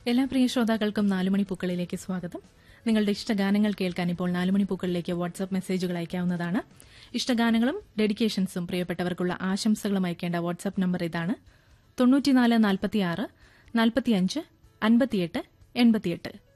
എല്ലാ പ്രിയ ശ്രോതാക്കൾക്കും നാലുമണിപ്പൂക്കളിലേക്ക് സ്വാഗതം. നിങ്ങളുടെ ഇഷ്ടഗാനങ്ങൾ കേൾക്കാൻ ഇപ്പോൾ നാലുമണിപ്പൂക്കളിലേക്ക് വാട്സ്ആപ്പ് മെസ്സേജുകൾ അയക്കാവുന്നതാണ്. ഇഷ്ടഗാനങ്ങളും ഡെഡിക്കേഷൻസും പ്രിയപ്പെട്ടവർക്കുള്ള ആശംസകളും അയക്കേണ്ട വാട്സ്ആപ്പ് നമ്പർ ഇതാണ്: 94 46 45 58 88.